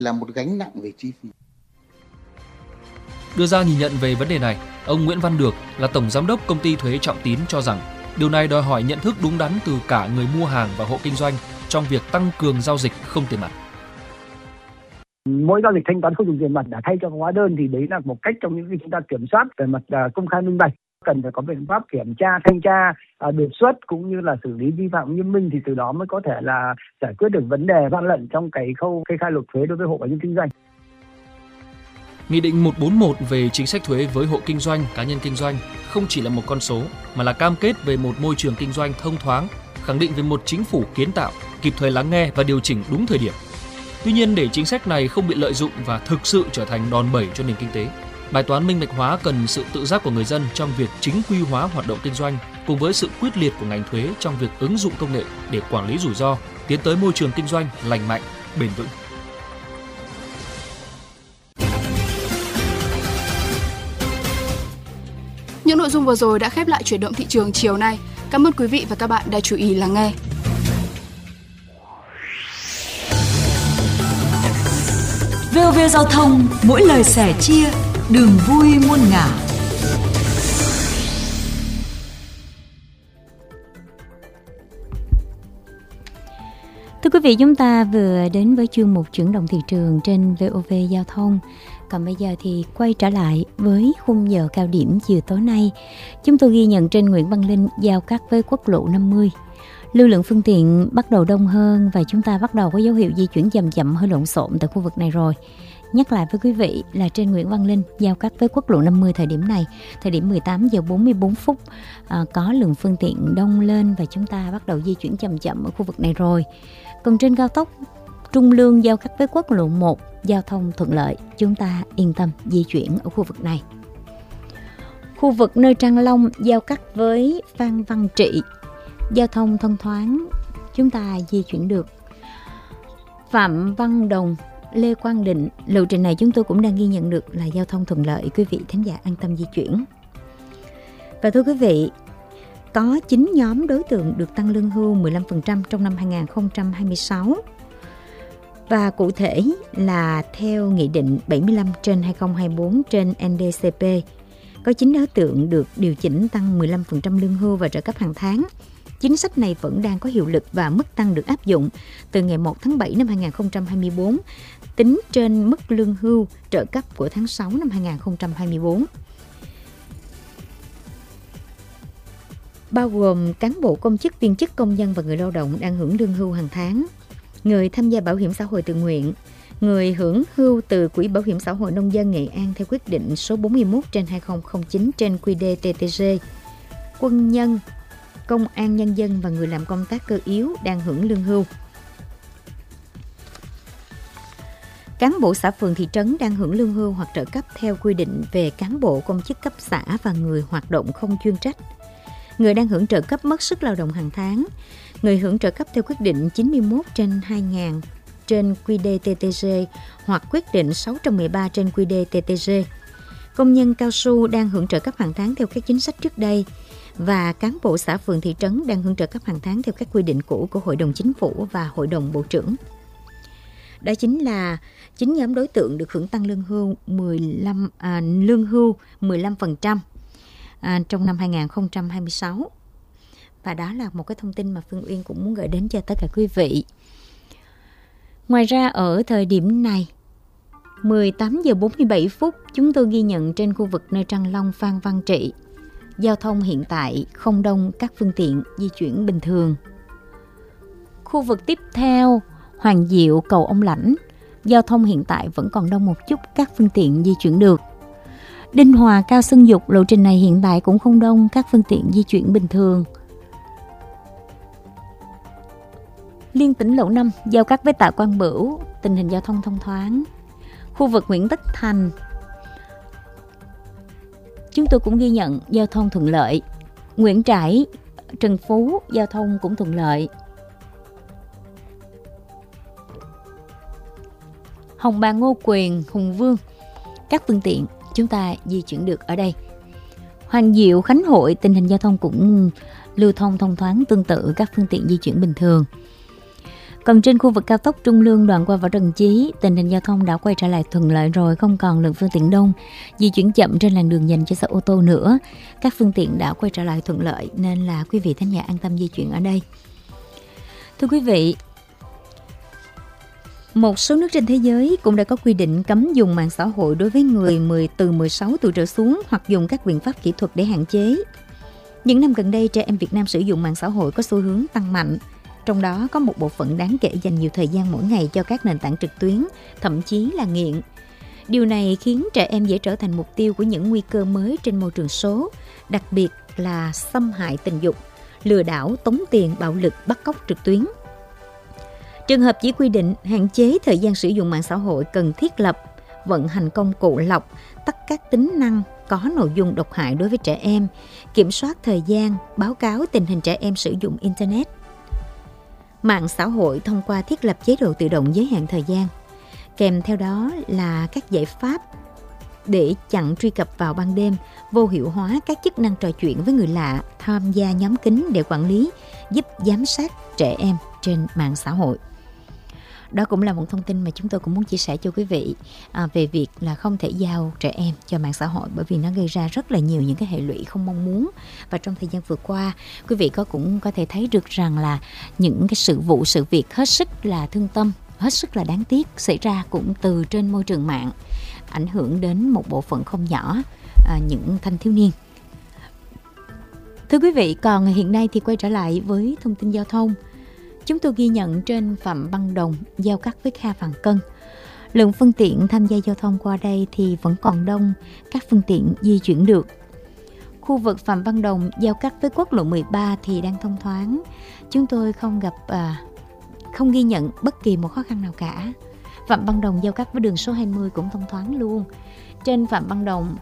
là một gánh nặng về chi phí. Đưa ra nhìn nhận về vấn đề này, ông Nguyễn Văn Được là Tổng Giám đốc Công ty Thuế Trọng Tín cho rằng điều này đòi hỏi nhận thức đúng đắn từ cả người mua hàng và hộ kinh doanh trong việc tăng cường giao dịch không tiền mặt. Mỗi giao dịch thanh toán không dùng tiền mặt đã thay cho hóa đơn thì đấy là một cách trong những cái chúng ta kiểm soát về mặt công khai minh bạch. Cần phải có biện pháp kiểm tra, thanh tra, đột xuất cũng như là xử lý vi phạm nghiêm minh thì từ đó mới có thể là giải quyết được vấn đề gian lận trong cái khâu kê khai nộp thuế đối với hộ cá nhân kinh doanh. Nghị định 141 về chính sách thuế với hộ kinh doanh, cá nhân kinh doanh không chỉ là một con số mà là cam kết về một môi trường kinh doanh thông thoáng, khẳng định về một chính phủ kiến tạo, kịp thời lắng nghe và điều chỉnh đúng thời điểm. Tuy nhiên, để chính sách này không bị lợi dụng và thực sự trở thành đòn bẩy cho nền kinh tế, bài toán minh bạch hóa cần sự tự giác của người dân trong việc chính quy hóa hoạt động kinh doanh cùng với sự quyết liệt của ngành thuế trong việc ứng dụng công nghệ để quản lý rủi ro, tiến tới môi trường kinh doanh lành mạnh, bền vững. Những nội dung vừa rồi đã khép lại chuyển động thị trường chiều nay. Cảm ơn quý vị và các bạn đã chú ý lắng nghe. VOV Giao thông, mỗi lời sẻ chia, đường vui muôn ngả. Thưa quý vị, chúng ta vừa đến với chuyên mục chuyển động thị trường trên VOV Giao thông. Còn bây giờ thì quay trở lại với khung giờ cao điểm chiều tối nay. Chúng tôi ghi nhận trên Nguyễn Văn Linh giao cắt với quốc lộ 50. Lưu lượng phương tiện bắt đầu đông hơn và chúng ta bắt đầu có dấu hiệu di chuyển chậm hơi lộn xộn tại khu vực này rồi. Nhắc lại với quý vị là trên Nguyễn Văn Linh giao cắt với quốc lộ 50 thời điểm này, thời điểm 18 giờ 44 phút có lượng phương tiện đông lên và chúng ta bắt đầu di chuyển chậm ở khu vực này rồi. Còn trên cao tốc Trung Lương giao cắt với quốc lộ 1, giao thông thuận lợi, chúng ta yên tâm di chuyển ở khu vực này. Khu vực nơi Trang Long giao cắt với Phan Văn Trị, giao thông thông thoáng, chúng ta di chuyển được. Phạm Văn Đồng, Lê Quang Định, lộ trình này chúng tôi cũng đang ghi nhận được là giao thông thuận lợi, quý vị thính giả an tâm di chuyển. Và thưa quý vị, có 9 nhóm đối tượng được tăng lương hưu 15% trong năm 2026. Và cụ thể là theo Nghị định 75/2024 trên NDCP, có 9 đối tượng được điều chỉnh tăng 15% lương hưu và trợ cấp hàng tháng. Chính sách này vẫn đang có hiệu lực và mức tăng được áp dụng từ ngày 1 tháng 7 năm 2024, tính trên mức lương hưu trợ cấp của tháng 6 năm 2024. Bao gồm cán bộ công chức, viên chức, công nhân và người lao động đang hưởng lương hưu hàng tháng, người tham gia bảo hiểm xã hội tự nguyện, người hưởng hưu từ Quỹ Bảo hiểm xã hội nông dân Nghệ An theo quyết định số 41/2009 trên QĐ-TTG, quân nhân, công an nhân dân và người làm công tác cơ yếu đang hưởng lương hưu. Cán bộ xã phường thị trấn đang hưởng lương hưu hoặc trợ cấp theo quy định về cán bộ công chức cấp xã và người hoạt động không chuyên trách. Người đang hưởng trợ cấp mất sức lao động hàng tháng, người hưởng trợ cấp theo quyết định 91/2000 trên QĐ-TTG hoặc quyết định 613 trên QĐ-TTG. Công nhân cao su đang hưởng trợ cấp hàng tháng theo các chính sách trước đây và cán bộ xã phường thị trấn đang hưởng trợ cấp hàng tháng theo các quy định cũ của Hội đồng Chính phủ và Hội đồng Bộ trưởng. Đó chính là 9 nhóm đối tượng được hưởng tăng lương hưu 15% trong năm 2026. Và đó là một cái thông tin mà Phương Uyên cũng muốn gửi đến cho tất cả quý vị. Ngoài ra ở thời điểm này, 18 giờ 47 phút, chúng tôi ghi nhận trên khu vực nơi Trăng Long, Phan Văn Trị, giao thông hiện tại không đông, các phương tiện di chuyển bình thường. Khu vực tiếp theo, Hoàng Diệu, cầu Ông Lãnh, giao thông hiện tại vẫn còn đông một chút, các phương tiện di chuyển được. Đinh Hòa, Cao Xuân Dục, lộ trình này hiện tại cũng không đông, các phương tiện di chuyển bình thường. Liên Tỉnh Lộ 5 giao cắt với Tạ Quang Bửu, tình hình giao thông thông thoáng. Khu vực Nguyễn Tất Thành, chúng tôi cũng ghi nhận giao thông thuận lợi. Nguyễn Trãi, Trần Phú, giao thông cũng thuận lợi. Hồng Bàng, Ngô Quyền, Hùng Vương, các phương tiện chúng ta di chuyển được ở đây. Hoàng Diệu, Khánh Hội, tình hình giao thông cũng lưu thông thông thoáng tương tự, các phương tiện di chuyển bình thường. Còn trên khu vực cao tốc Trung Lương đoạn qua Võ Trần Chí, tình hình giao thông đã quay trở lại thuận lợi rồi, không còn lượng phương tiện đông, di chuyển chậm trên làn đường dành cho xe ô tô nữa. Các phương tiện đã quay trở lại thuận lợi nên là quý vị thính giả an tâm di chuyển ở đây. Thưa quý vị, một số nước trên thế giới cũng đã có quy định cấm dùng mạng xã hội đối với người từ 16 tuổi trở xuống hoặc dùng các biện pháp kỹ thuật để hạn chế. Những năm gần đây, trẻ em Việt Nam sử dụng mạng xã hội có xu hướng tăng mạnh. Trong đó có một bộ phận đáng kể dành nhiều thời gian mỗi ngày cho các nền tảng trực tuyến, thậm chí là nghiện. Điều này khiến trẻ em dễ trở thành mục tiêu của những nguy cơ mới trên môi trường số, đặc biệt là xâm hại tình dục, lừa đảo, tống tiền, bạo lực, bắt cóc trực tuyến. Trường hợp chỉ quy định hạn chế thời gian sử dụng mạng xã hội cần thiết lập, vận hành công cụ lọc, tắt các tính năng có nội dung độc hại đối với trẻ em, kiểm soát thời gian, báo cáo tình hình trẻ em sử dụng Internet. Mạng xã hội thông qua thiết lập chế độ tự động giới hạn thời gian, kèm theo đó là các giải pháp để chặn truy cập vào ban đêm, vô hiệu hóa các chức năng trò chuyện với người lạ, tham gia nhóm kín để quản lý, giúp giám sát trẻ em trên mạng xã hội. Đó cũng là một thông tin mà chúng tôi cũng muốn chia sẻ cho quý vị về việc là không thể giao trẻ em cho mạng xã hội, bởi vì nó gây ra rất là nhiều những cái hệ lụy không mong muốn. Và trong thời gian vừa qua, quý vị cũng có thể thấy được rằng là những cái sự việc hết sức là thương tâm, hết sức là đáng tiếc xảy ra cũng từ trên môi trường mạng, ảnh hưởng đến một bộ phận không nhỏ những thanh thiếu niên. Thưa quý vị, còn hiện nay thì quay trở lại với thông tin giao thông. Chúng tôi ghi nhận trên Phạm Văn Đồng giao cắt với Kha Vạn Cân, lượng phương tiện tham gia giao thông qua đây thì vẫn còn đông, các phương tiện di chuyển được. Khu vực Phạm Văn Đồng giao cắt với quốc lộ 13 thì đang thông thoáng. Chúng tôi không ghi nhận bất kỳ một khó khăn nào cả. Phạm Văn Đồng giao cắt với đường số 20 cũng thông thoáng luôn. Trên Phạm Văn Đồng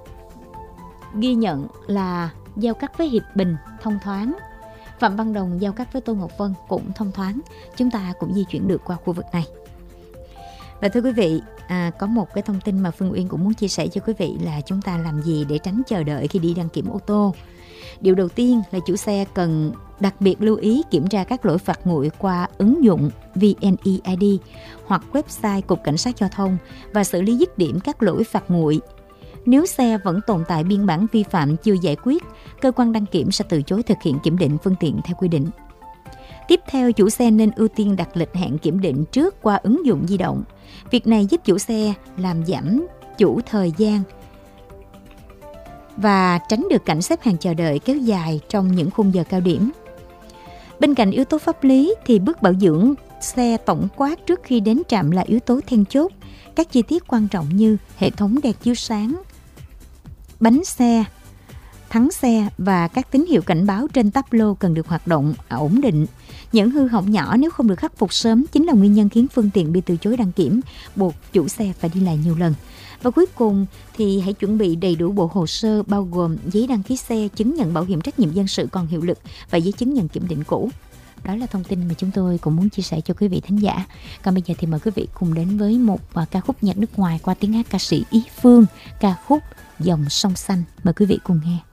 ghi nhận là giao cắt với Hiệp Bình thông thoáng. Phạm Văn Đồng giao cắt với Tô Ngọc Vân cũng thông thoáng. Chúng ta cũng di chuyển được qua khu vực này. Và thưa quý vị, có một cái thông tin mà Phương Uyên cũng muốn chia sẻ cho quý vị là chúng ta làm gì để tránh chờ đợi khi đi đăng kiểm ô tô. Điều đầu tiên là chủ xe cần đặc biệt lưu ý kiểm tra các lỗi phạt nguội qua ứng dụng VNeID hoặc website Cục Cảnh sát Giao thông và xử lý dứt điểm các lỗi phạt nguội. Nếu xe vẫn tồn tại biên bản vi phạm chưa giải quyết, cơ quan đăng kiểm sẽ từ chối thực hiện kiểm định phương tiện theo quy định. Tiếp theo, chủ xe nên ưu tiên đặt lịch hẹn kiểm định trước qua ứng dụng di động. Việc này giúp chủ xe làm giảm chủ thời gian và tránh được cảnh xếp hàng chờ đợi kéo dài trong những khung giờ cao điểm. Bên cạnh yếu tố pháp lý thì bước bảo dưỡng xe tổng quát trước khi đến trạm là yếu tố then chốt. Các chi tiết quan trọng như hệ thống đèn chiếu sáng, bánh xe, thắng xe và các tín hiệu cảnh báo trên táp lô cần được hoạt động ổn định. Những hư hỏng nhỏ nếu không được khắc phục sớm chính là nguyên nhân khiến phương tiện bị từ chối đăng kiểm, buộc chủ xe phải đi lại nhiều lần. Và cuối cùng thì hãy chuẩn bị đầy đủ bộ hồ sơ bao gồm giấy đăng ký xe, chứng nhận bảo hiểm trách nhiệm dân sự còn hiệu lực và giấy chứng nhận kiểm định cũ. Đó là thông tin mà chúng tôi cũng muốn chia sẻ cho quý vị thính giả. Còn bây giờ thì mời quý vị cùng đến với một ca khúc nhạc nước ngoài qua tiếng hát ca sĩ Ý Phương, ca khúc Dòng Sông Xanh. Mời quý vị cùng nghe.